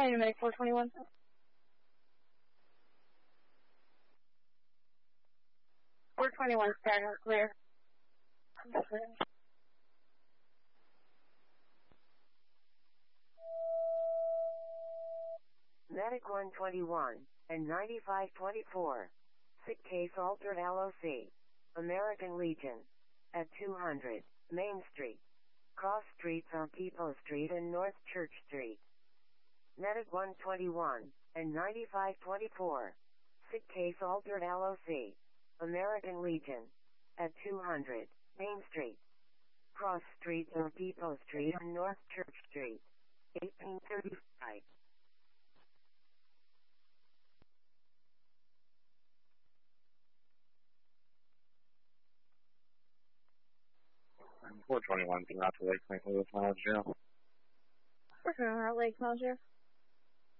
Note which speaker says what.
Speaker 1: Medic 421. 421, Skyhawk, clear.
Speaker 2: Medic 121 and 9524. Sick case altered LOC. American Legion. At 200 Main Street. Cross streets on Depot Street and North Church Street. Medic 121 and 9524. Sick case altered LOC. American Legion. At 200 Main Street. Cross streets on Depot Street and North Church Street. 1835.
Speaker 3: 421, out to Lake St. Louis, Miles Jail.
Speaker 1: 421, Lake Miles Jail.